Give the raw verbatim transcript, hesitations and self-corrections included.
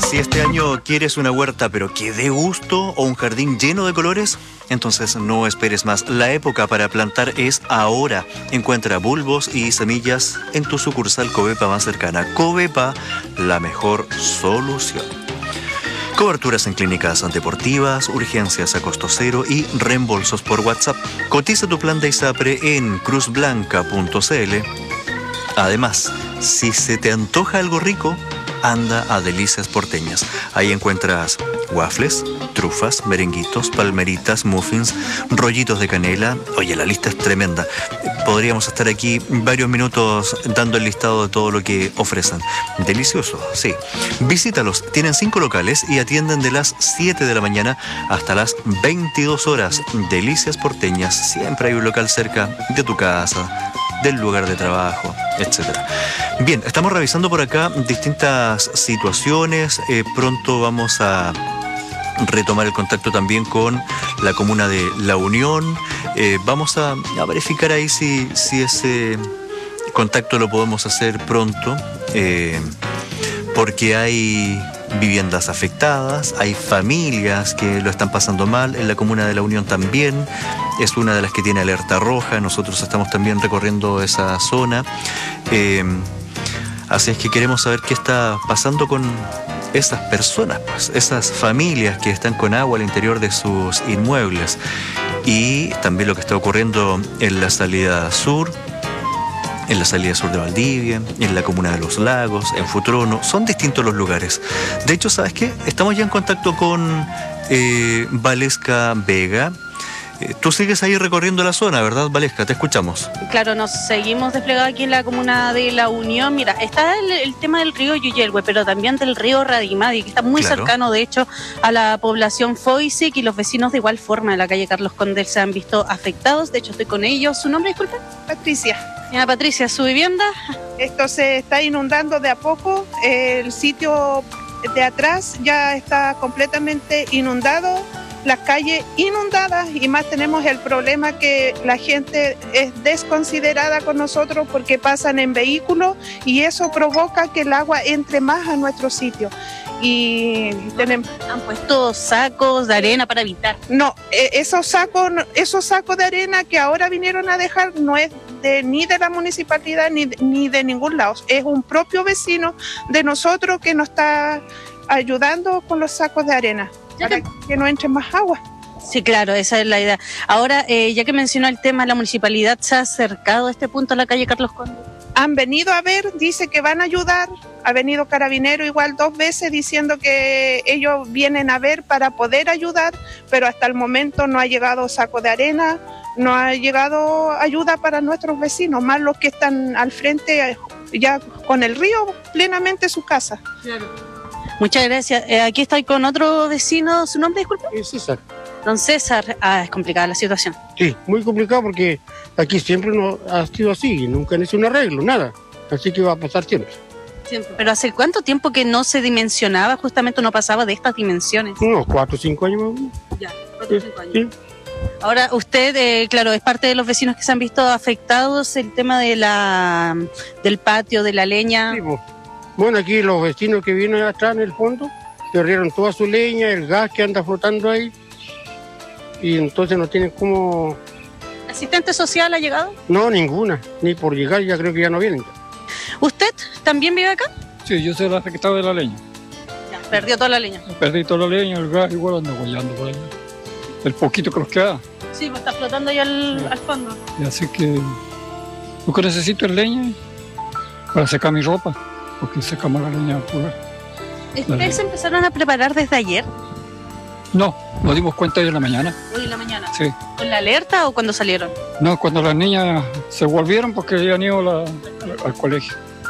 Si este año quieres una huerta pero que dé gusto o un jardín lleno de colores, entonces no esperes más. La época para plantar es ahora. Encuentra bulbos y semillas en tu sucursal Covepa más cercana. Covepa, la mejor solución. Coberturas en clínicas deportivas, urgencias a costo cero y reembolsos por WhatsApp. Cotiza tu plan de ISAPRE en cruz blanca punto c l. Además, si se te antoja algo rico, anda a Delicias Porteñas. Ahí encuentras waffles, trufas, merenguitos, palmeritas, muffins, rollitos de canela. Oye, la lista es tremenda. Podríamos estar aquí varios minutos dando el listado de todo lo que ofrecen. Delicioso, sí. Visítalos. Tienen cinco locales y atienden de las siete de la mañana hasta las veintidós horas. Delicias Porteñas. Siempre hay un local cerca de tu casa, del lugar de trabajo, etcétera. Bien, estamos revisando por acá distintas situaciones. Eh, pronto vamos a retomar el contacto también con la comuna de La Unión. Eh, vamos a, a verificar ahí si, si ese contacto lo podemos hacer pronto, eh, porque hay viviendas afectadas, hay familias que lo están pasando mal. En la comuna de La Unión también es una de las que tiene alerta roja. Nosotros estamos también recorriendo esa zona. Eh, así es que queremos saber qué está pasando con esas personas, pues, esas familias que están con agua al interior de sus inmuebles. Y también lo que está ocurriendo en la salida sur, en la salida sur de Valdivia, en la comuna de Los Lagos, en Futrono. Son distintos los lugares. De hecho, ¿sabes qué? Estamos ya en contacto con eh, Valesca Vega. Eh, tú sigues ahí recorriendo la zona, ¿verdad, Valesca? Te escuchamos. Claro, nos seguimos desplegados aquí en la comuna de La Unión. Mira, está el, el tema del río Yuyelhue, pero también del río Radimadi, que está muy claro, cercano, de hecho, a la población Foisic, y los vecinos de igual forma en la calle Carlos Condel se han visto afectados. De hecho, estoy con ellos. ¿Su nombre, disculpe? Patricia. Señora Patricia, ¿su vivienda? Esto se está inundando de a poco. El sitio de atrás ya está completamente inundado. Las calles inundadas, y más tenemos el problema que la gente es desconsiderada con nosotros porque pasan en vehículos y eso provoca que el agua entre más a nuestro sitio. Y tenemos... ¿Han puesto sacos de arena para evitar? No, esos sacos, esos sacos de arena que ahora vinieron a dejar no es de, ni de la municipalidad ni, ni de ningún lado. Es un propio vecino de nosotros que nos está ayudando con los sacos de arena, para que no entre más agua. Sí, claro, esa es la idea. Ahora, eh, ya que mencionó el tema, ¿la municipalidad se ha acercado a este punto a la calle Carlos Conde? Han venido a ver, dice que van a ayudar. Ha venido Carabinero igual dos veces diciendo que ellos vienen a ver para poder ayudar, pero hasta el momento no ha llegado saco de arena, no ha llegado ayuda para nuestros vecinos, más los que están al frente ya con el río plenamente su casa. Claro. Muchas gracias. Eh, aquí estoy con otro vecino. ¿Su nombre, disculpe? Es César. Don César. Ah, es complicada la situación. Sí, muy complicado porque aquí siempre no ha sido así, nunca han hecho un arreglo, nada. Así que va a pasar siempre. Siempre. ¿Pero hace cuánto tiempo que no se dimensionaba, justamente no pasaba de estas dimensiones? Unos cuatro o cinco años más. Ya, cuatro o cinco años. Sí. Ahora, usted, eh, claro, es parte de los vecinos que se han visto afectados, el tema de la, del patio, de la leña. Sí, pues. Bueno, aquí los vecinos que vienen atrás en el fondo perdieron toda su leña, el gas que anda flotando ahí, y entonces no tienen cómo... ¿Asistente social ha llegado? No, ninguna, ni por llegar, ya creo que ya no vienen. ¿Usted también vive acá? Sí, yo soy el afectado de la leña. Ya, perdió toda la leña. Perdí toda la leña, el gas igual anda guayando por ahí. El poquito que nos queda. Sí, pues está flotando ahí al, sí, al fondo. Y así que lo que necesito es leña para secar mi ropa, porque secamos la leña pura. ¿Ustedes se empezaron a preparar desde ayer? No, nos dimos cuenta hoy en la mañana. ¿Hoy en la mañana? Sí. ¿Con la alerta o cuando salieron? No, cuando las niñas se volvieron porque habían ido la, al colegio.